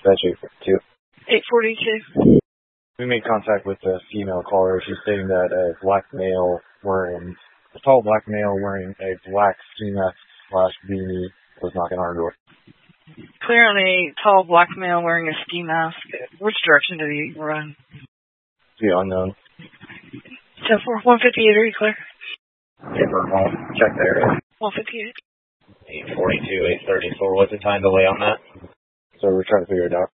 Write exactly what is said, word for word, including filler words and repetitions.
That's eight forty-two. eight forty-two. We made contact with a female caller. She's stating that a black male wearing, a tall black male wearing a black ski mask slash beanie was knocking on our door. Clearly, tall black male wearing a ski mask. Which direction did he run? The unknown. ten four, one fifty-eight, are you clear? Yeah, for home. Check there. one fifty-eight. eight forty-two, eight thirty-four. What's the time delay on that? So we're trying to figure it out.